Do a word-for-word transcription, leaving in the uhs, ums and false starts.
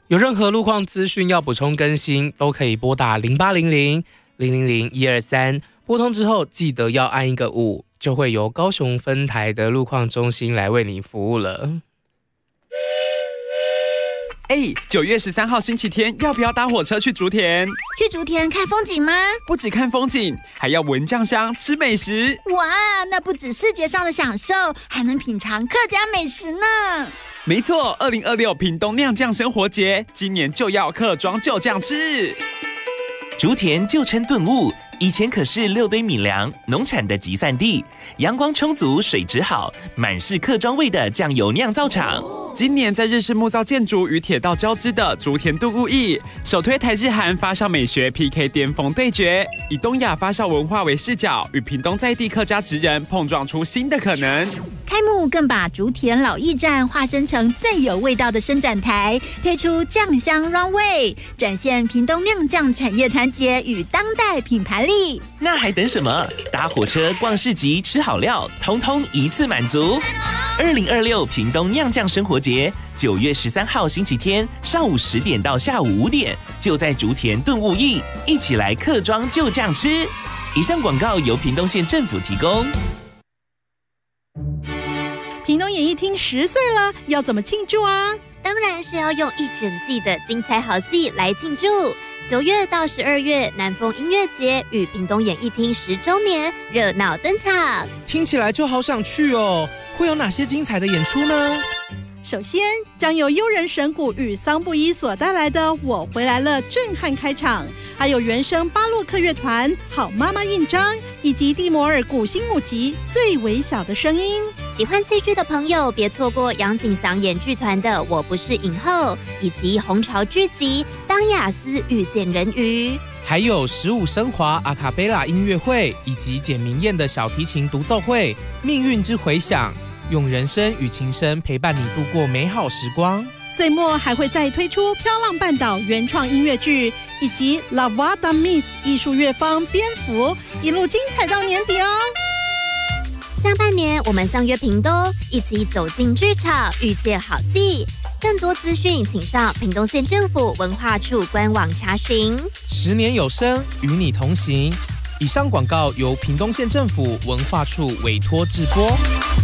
有任何路况资讯要补充更新，都可以拨打零八零零零零零一二三，拨通之后记得要按一个五，就会由高雄分台的路况中心来为你服务了。 哎，九月十三号星期天，要不要搭火车去竹田？ 去竹田看风景吗？ 不只看风景，还要闻酱香、吃美食。 哇，那不止视觉上的享受，还能品尝客家美食呢。 没错，二零二六屏东酿酱生活节，今年就要客庄就酱吃。 竹田旧称顿悟，以前可是六堆米粮农产的集散地，阳光充足，水质好，满是客庄味的酱油酿造厂。 今年在日式木造建筑与铁道交织的竹田顿悟驿，首推台日韩发酵美学 P K 巅峰对决，以东亚发酵文化为视角，与屏东在地客家职人碰撞出新的可能。 开幕更把竹田老驿站化身成最有味道的伸展台，推出酱香 Runway， 展现屏东酿酱产业团结与当代品牌力。 那还等什么？搭火车、逛市集、吃好料，通通一次满足。二零二六屏东酿酱生活节，九月十三号星期天上午十点到下午五点，就在竹田顿悟驿，一起来客庄就酱吃。以上广告由屏东县政府提供。 屏东演艺厅十岁了，要怎么庆祝啊？ 当然是要用一整季的精彩好戏来庆祝。九月到十二月，南风音乐节与屏东演艺厅十周年热闹登场。 听起来就好想去哦，会有哪些精彩的演出呢？ 首先，将由悠人神鼓与桑布伊所带来的《我回来了》震撼开场，还有原声巴洛克乐团好妈妈印章，以及蒂摩尔古新母集最微小的声音。 喜欢戏剧的朋友别错过杨景祥演剧团的《我不是影后》，以及红潮剧集《当雅思遇见人鱼》， 还有十五升华阿卡贝拉音乐会，以及简明燕的小提琴独奏会《命运之回响》，用人声与琴声陪伴你度过美好时光。 岁末还会再推出《飘浪半岛》原创音乐剧，以及 La Voix de Miss 艺术乐坊蝙蝠，一路精彩到年底哦。 下半年我们相约屏东，一起走进剧场，遇见好戏。更多资讯请上屏东县政府文化处官网查询。 十年有声，与你同行。以上广告由屏东县政府文化处委托制播。